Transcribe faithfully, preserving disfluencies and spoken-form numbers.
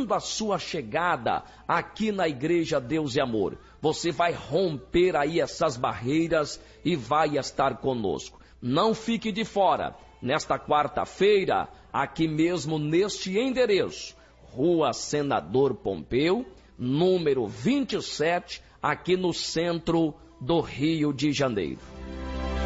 aguardando a sua chegada aqui na Igreja Deus e Amor. Você vai romper aí essas barreiras e vai estar conosco. Não fique de fora. Nesta quarta-feira, aqui mesmo neste endereço, Rua Senador Pompeu, número vinte e sete, aqui no centro do Rio de Janeiro.